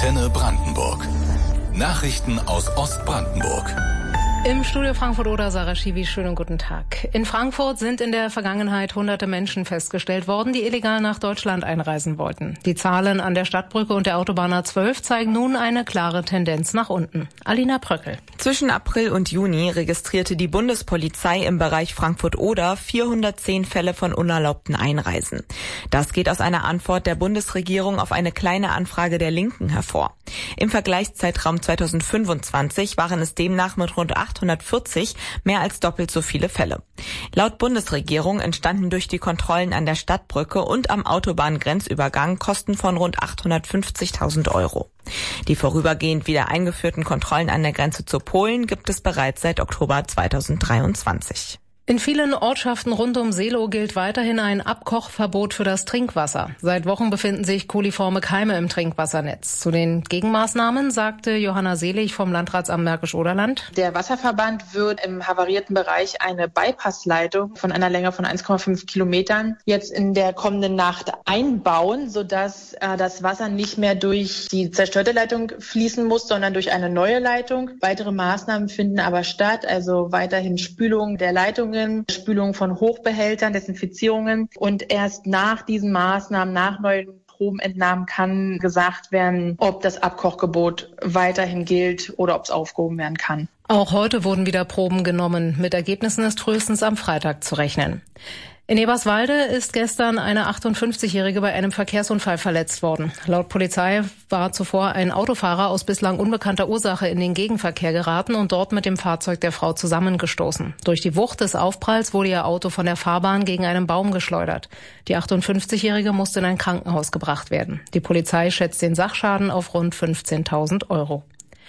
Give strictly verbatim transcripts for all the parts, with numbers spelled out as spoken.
Antenne Brandenburg. Nachrichten aus Ostbrandenburg. Im Studio Frankfurt-Oder, Sarah Schiwi, schönen guten Tag. In Frankfurt sind in der Vergangenheit hunderte Menschen festgestellt worden, die illegal nach Deutschland einreisen wollten. Die Zahlen an der Stadtbrücke und der Autobahn A zwölf zeigen nun eine klare Tendenz nach unten. Alina Pröckel. Zwischen April und Juni registrierte die Bundespolizei im Bereich Frankfurt-Oder vierhundertzehn Fälle von unerlaubten Einreisen. Das geht aus einer Antwort der Bundesregierung auf eine kleine Anfrage der Linken hervor. Im Vergleichszeitraum zweitausendfünfundzwanzig waren es demnach mit rund achthundertvierzig mehr als doppelt so viele Fälle. Laut Bundesregierung entstanden durch die Kontrollen an der Stadtbrücke und am Autobahngrenzübergang Kosten von rund achthundertfünfzigtausend Euro. Die vorübergehend wieder eingeführten Kontrollen an der Grenze zu Polen gibt es bereits seit Oktober zweitausenddreiundzwanzig. In vielen Ortschaften rund um Seelow gilt weiterhin ein Abkochverbot für das Trinkwasser. Seit Wochen befinden sich koliforme Keime im Trinkwassernetz. Zu den Gegenmaßnahmen sagte Johanna Selig vom Landratsamt Märkisch-Oderland: Der Wasserverband wird im havarierten Bereich eine Bypassleitung von einer Länge von eins Komma fünf Kilometern jetzt in der kommenden Nacht einbauen, sodass äh, das Wasser nicht mehr durch die zerstörte Leitung fließen muss, sondern durch eine neue Leitung. Weitere Maßnahmen finden aber statt, also weiterhin Spülung der Leitungen, Spülung von Hochbehältern, Desinfizierungen, und erst nach diesen Maßnahmen, nach neuen Probenentnahmen kann gesagt werden, ob das Abkochgebot weiterhin gilt oder ob es aufgehoben werden kann. Auch heute wurden wieder Proben genommen. Mit Ergebnissen ist frühestens am Freitag zu rechnen. In Eberswalde ist gestern eine achtundfünfzigjährige bei einem Verkehrsunfall verletzt worden. Laut Polizei war zuvor ein Autofahrer aus bislang unbekannter Ursache in den Gegenverkehr geraten und dort mit dem Fahrzeug der Frau zusammengestoßen. Durch die Wucht des Aufpralls wurde ihr Auto von der Fahrbahn gegen einen Baum geschleudert. Die achtundfünfzigjährige musste in ein Krankenhaus gebracht werden. Die Polizei schätzt den Sachschaden auf rund fünfzehntausend Euro.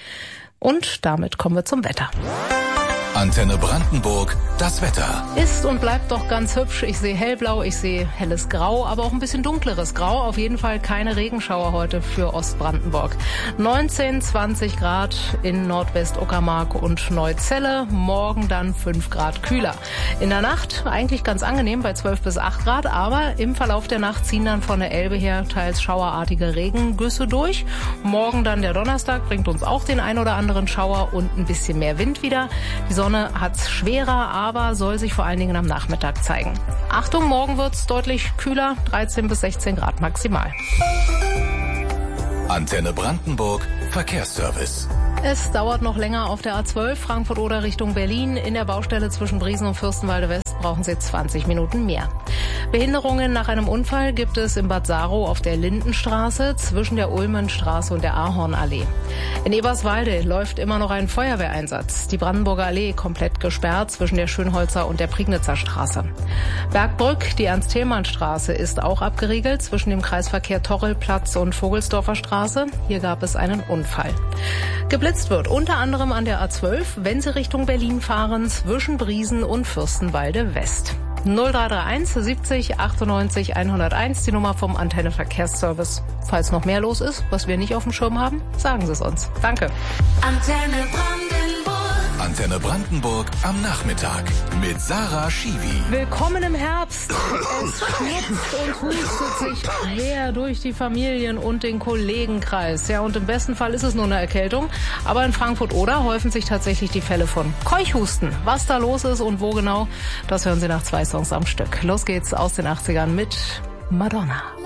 Und damit kommen wir zum Wetter. Antenne Brandenburg, das Wetter. Ist und bleibt doch ganz hübsch. Ich sehe hellblau, ich sehe helles Grau, aber auch ein bisschen dunkleres Grau. Auf jeden Fall keine Regenschauer heute für Ostbrandenburg. neunzehn, zwanzig Grad in Nordwestuckermark und Neuzelle. Morgen dann fünf Grad kühler. In der Nacht eigentlich ganz angenehm bei zwölf bis acht Grad, aber im Verlauf der Nacht ziehen dann von der Elbe her teils schauerartige Regengüsse durch. Morgen dann der Donnerstag bringt uns auch den ein oder anderen Schauer und ein bisschen mehr Wind wieder. Die Sonne hat's schwerer, aber soll sich vor allen Dingen am Nachmittag zeigen. Achtung, morgen wird's deutlich kühler, dreizehn bis sechzehn Grad maximal. Antenne Brandenburg, Verkehrsservice. Es dauert noch länger auf der A zwölf Frankfurt-Oder Richtung Berlin. In der Baustelle zwischen Briesen und Fürstenwalde West brauchen Sie zwanzig Minuten mehr. Behinderungen nach einem Unfall gibt es in Bad Saro auf der Lindenstraße zwischen der Ulmenstraße und der Ahornallee. In Eberswalde läuft immer noch ein Feuerwehreinsatz. Die Brandenburger Allee komplett gesperrt zwischen der Schönholzer und der Prignitzer Straße. Bergbrück, die Ernst-Thälmann-Straße ist auch abgeriegelt zwischen dem Kreisverkehr Torrelplatz und Vogelsdorfer Straße. Hier gab es einen Unfall. Geblitzt wird unter anderem an der A zwölf, wenn Sie Richtung Berlin fahren, zwischen Briesen und Fürstenwalde West. null drei drei eins siebzig achtundneunzig hunderteins, die Nummer vom Antenne Verkehrsservice. Falls noch mehr los ist, was wir nicht auf dem Schirm haben, sagen Sie es uns. Danke. Antenne Brandenburg. Antenne Brandenburg am Nachmittag mit Sarah Schiwi. Willkommen im Herbst. Es schnupft und hustet sich quer durch die Familien- und den Kollegenkreis. Ja, und im besten Fall ist es nur eine Erkältung. Aber in Frankfurt-Oder häufen sich tatsächlich die Fälle von Keuchhusten. Was da los ist und wo genau, das hören Sie nach zwei Songs am Stück. Los geht's aus den achtzigern mit Madonna.